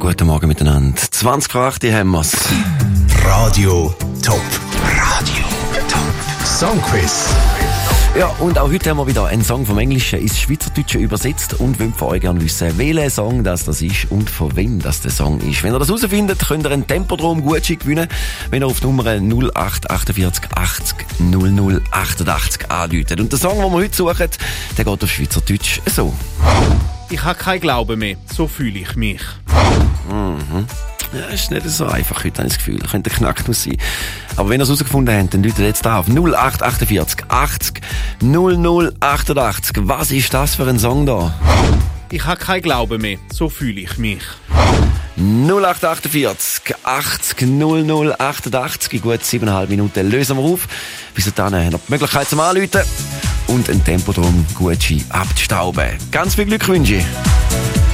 Guten Morgen miteinander. 20:08 haben wir's. Radio Top. Radio Top. Songquiz. Ja, und auch heute haben wir wieder einen Song vom Englischen ins Schweizerdeutsche übersetzt und wollen von euch gerne wissen, welcher Song das ist und von wem das der Song ist. Wenn ihr das herausfindet, könnt ihr einen Tempodrom-Gutschein gewinnen, wenn ihr auf die Nummer 0848 80 00 88 anruft. Und der Song, den wir heute suchen, der geht auf Schweizerdeutsch so. Ich habe keinen Glauben mehr, so fühle ich mich. Ja, ist nicht so einfach heute, habe ich das Gefühl. Könnte ein Knacknuss sein. Aber wenn ihr es herausgefunden habt, dann ruft jetzt auf 0848 80 00 88. Was ist das für ein Song da? Ich habe keinen Glauben mehr, so fühle ich mich. 0848 80 00 88. In gut 7,5 Minuten lösen wir auf. Bis dahin habt ihr die Möglichkeit zum Anrufen und einen Tempodrom-Gutschein abzustauben. Ganz viel Glück wünsche ich.